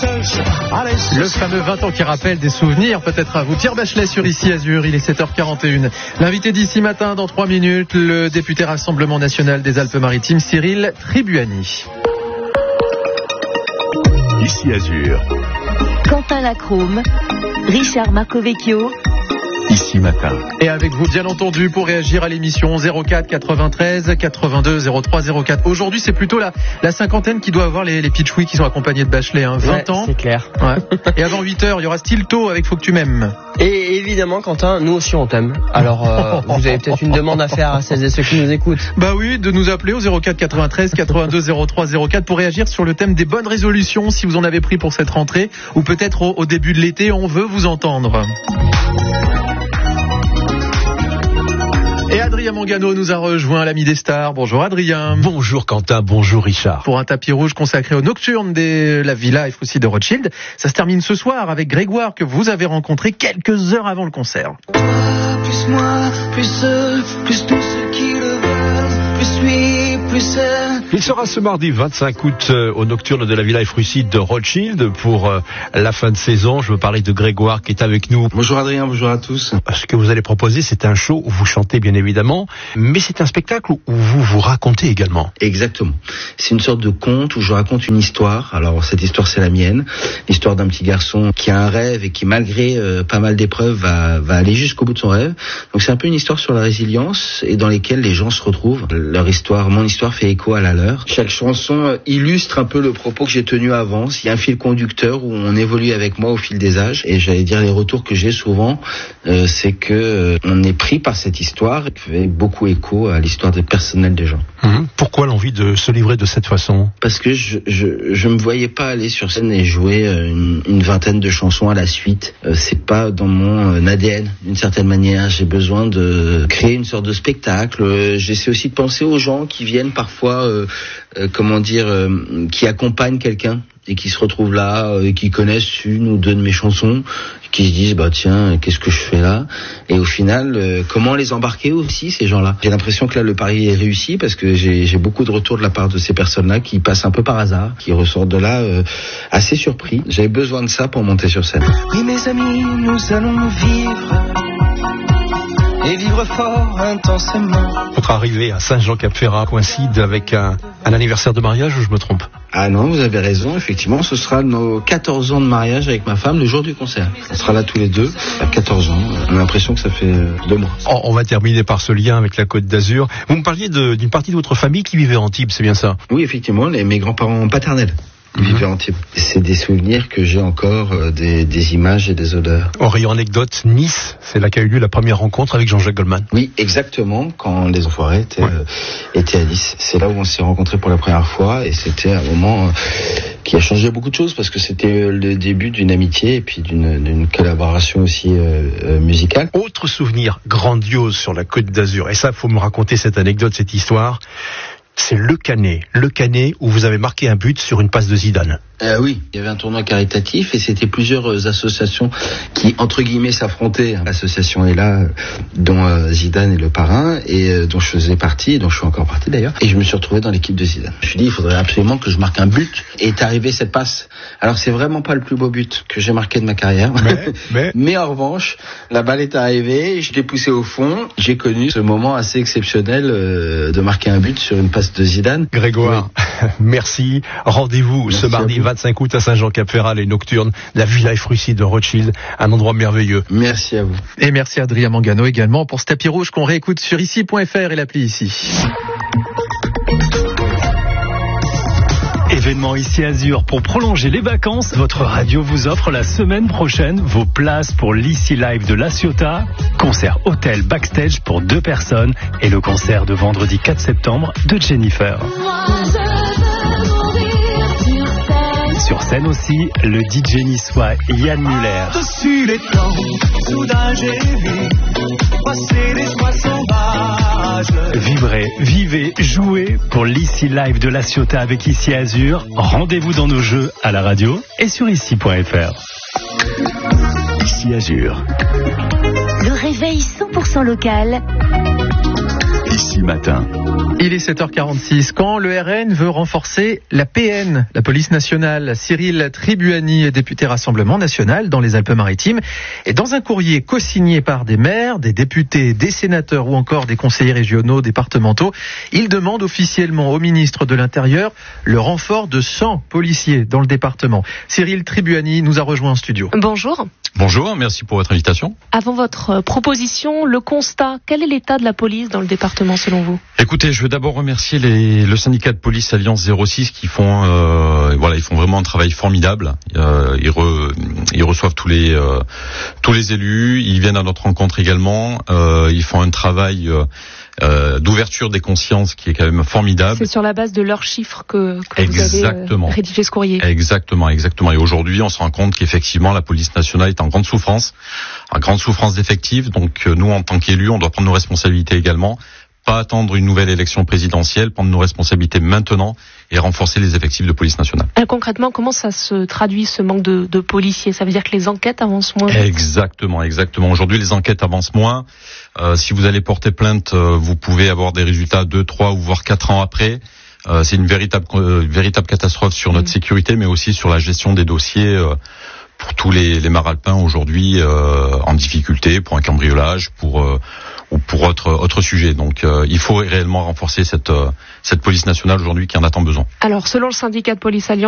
Le fameux 20 ans qui rappelle des souvenirs peut-être à vous. Pierre Bachelet sur Ici Azur, il est 7h41. L'invité d'ici matin dans 3 minutes, le député Rassemblement National des Alpes-Maritimes, Cyril Tribuani. Ici Azur. Quentin Lacrome, Richard Marcovecchio. Ici matin. Et avec vous, bien entendu, pour réagir à l'émission 04 93 82 03 04. Aujourd'hui, c'est plutôt la cinquantaine qui doit avoir les Pitchouis qui sont accompagnés de Bachelet. 20 ans. C'est clair. Ouais. Et avant 8h, il y aura Stilto avec Faut que tu m'aimes. Et évidemment, Quentin, nous aussi on t'aime. Alors, vous avez peut-être une demande à faire à celles et ceux qui nous écoutent. Bah oui, de nous appeler au 04 93 82 03 04 pour réagir sur le thème des bonnes résolutions, si vous en avez pris pour cette rentrée, ou peut-être au début de l'été. On veut vous entendre. Et Adrien Mangano nous a rejoint, l'ami des stars. Bonjour Adrien. Bonjour Quentin, bonjour Richard. Pour un tapis rouge consacré aux nocturnes de la Villa F aussi de Rothschild. Ça se termine ce soir avec Grégoire que vous avez rencontré quelques heures avant le concert. Plus moi, plus seul, plus tous ceux qui le veulent, plus lui, plus seul. Il sera ce mardi 25 août au nocturne de la Villa F de Rothschild pour la fin de saison. Je veux parler de Grégoire qui est avec nous. Bonjour Adrien, bonjour à tous. Ce que vous allez proposer, c'est un show où vous chantez bien évidemment, mais c'est un spectacle où vous vous racontez également. Exactement. C'est une sorte de conte où je raconte une histoire. Alors cette histoire c'est la mienne, l'histoire d'un petit garçon qui a un rêve et qui malgré pas mal d'épreuves va aller jusqu'au bout de son rêve. Donc c'est un peu une histoire sur la résilience et dans lesquelles les gens se retrouvent. Leur histoire, mon histoire fait écho à la leur. Chaque chanson illustre un peu le propos que j'ai tenu avant. Il y a un fil conducteur où on évolue avec moi au fil des âges. Et j'allais dire les retours que j'ai souvent, c'est que on est pris par cette histoire qui fait beaucoup écho à l'histoire personnelle des gens. Pourquoi l'envie de se livrer de cette façon ? Parce que je me voyais pas aller sur scène et jouer une vingtaine de chansons à la suite. C'est pas dans mon ADN d'une certaine manière. J'ai besoin de créer une sorte de spectacle. J'essaie aussi de penser aux gens qui viennent parfois, qui accompagnent quelqu'un et qui se retrouvent là, et qui connaissent une ou deux de mes chansons, qui se disent bah tiens, qu'est-ce que je fais là ? Et au final, comment les embarquer aussi ces gens-là ? J'ai l'impression que là le pari est réussi parce que j'ai beaucoup de retours de la part de ces personnes-là qui passent un peu par hasard, qui ressortent de là assez surpris. J'avais besoin de ça pour monter sur scène. Oui mes amis, nous allons vivre et vivre fort intensément. Votre arrivée à Saint-Jean-Cap-Ferrat coïncide avec un anniversaire de mariage ou je me trompe ? Ah non, vous avez raison, effectivement, ce sera nos 14 ans de mariage avec ma femme le jour du concert. On sera là tous les deux, à 14 ans. On a l'impression que ça fait 2 mois. On va terminer par ce lien avec la Côte d'Azur. Vous me parliez d'une partie de votre famille qui vivait à Antibes, c'est bien ça ? Oui, effectivement, mes grands-parents paternels vivaient à Antibes. C'est des souvenirs que j'ai encore, des images et des odeurs. En rayon anecdote, Nice, c'est là qu'a eu lieu la première rencontre avec Jean-Jacques Goldman. Oui, exactement, quand les Enfoirés étaient à Nice. C'est là où on s'est rencontrés pour la première fois et c'était un moment qui a changé beaucoup de choses parce que c'était le début d'une amitié et puis d'une collaboration aussi musicale. Autre souvenir grandiose sur la Côte d'Azur, et ça, faut me raconter cette anecdote, cette histoire. C'est Le Canet où vous avez marqué un but sur une passe de Zidane. Oui, il y avait un tournoi caritatif et c'était plusieurs associations qui, entre guillemets, s'affrontaient. L'association est là, dont Zidane est le parrain et dont je faisais partie, dont je suis encore partie d'ailleurs. Et je me suis retrouvé dans l'équipe de Zidane. Je me suis dit, il faudrait absolument que je marque un but. Et est arrivée cette passe. Alors c'est vraiment pas le plus beau but que j'ai marqué de ma carrière. Mais en revanche, la balle est arrivée, je l'ai poussée au fond. J'ai connu ce moment assez exceptionnel de marquer un but sur une passe de Zidane. Grégoire, merci. Rendez-vous ce mardi 25 août à Saint-Jean-Cap-Ferrat, les nocturnes, la Villa F de Rothschild, un endroit merveilleux. Merci à vous. Et merci à Adrien Mangano également pour ce tapis rouge qu'on réécoute sur ici.fr et l'appli Ici. Événement Ici Azur pour prolonger les vacances. Votre radio vous offre la semaine prochaine vos places pour l'Ici Live de La Ciotat, concert hôtel backstage pour 2 personnes et le concert de vendredi 4 septembre de Jennifer. Sur scène aussi, le DJ niçois Yann Muller. Dessus les temps, soudain j'ai vu passer les toits sauvages. Vibrez, vivez, jouez pour l'Ici Live de La Ciotat avec Ici Azur. Rendez-vous dans nos jeux à la radio et sur ici.fr. Ici Azur. Le réveil 100% local. Ici Matin. Il est 7h46. Quand le RN veut renforcer la PN, la police nationale, Cyril Tribuani est député Rassemblement national dans les Alpes-Maritimes. Et dans un courrier co-signé par des maires, des députés, des sénateurs ou encore des conseillers régionaux, départementaux, il demande officiellement au ministre de l'Intérieur le renfort de 100 policiers dans le département. Cyril Tribuani nous a rejoint en studio. Bonjour. Bonjour, merci pour votre invitation. Avant votre proposition, le constat, quel est l'état de la police dans le département selon vous ? Écoutez, je veux d'abord remercier le syndicat de police Alliance 06 qui font ils font vraiment un travail formidable. Ils reçoivent tous les élus, ils viennent à notre rencontre également, ils font un travail d'ouverture des consciences qui est quand même formidable. C'est sur la base de leurs chiffres que vous avez rédigé ce courrier. Exactement. Et aujourd'hui, on se rend compte qu'effectivement, la police nationale est en grande souffrance d'effectifs. Donc nous, en tant qu'élus, on doit prendre nos responsabilités également. Pas attendre une nouvelle élection présidentielle, prendre nos responsabilités maintenant et renforcer les effectifs de police nationale. Concrètement, comment ça se traduit ce manque de policiers ? Ça veut dire que les enquêtes avancent moins ? Exactement. Aujourd'hui, les enquêtes avancent moins. Si vous allez porter plainte, vous pouvez avoir des résultats 2, 3 ou voire 4 ans après. C'est une véritable catastrophe sur notre sécurité, mais aussi sur la gestion des dossiers pour tous les mares alpins aujourd'hui en difficulté, pour un cambriolage, ou pour autre sujet. Donc il faut réellement renforcer cette police nationale aujourd'hui qui en a tant besoin. Alors selon le syndicat de police Alliance,